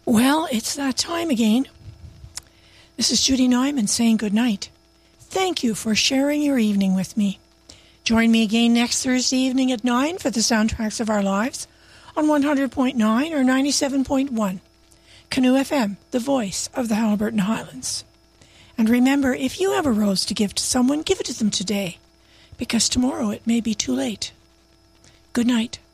Well, it's that time again. This is Judy Nyman saying good night. Thank you for sharing your evening with me. Join me again next Thursday evening at 9 for the Soundtracks of Our Lives on 100.9 or 97.1. Canoe FM, the voice of the Haliburton Highlands. And remember, if you have a rose to give to someone, give it to them today, because tomorrow it may be too late. Good night.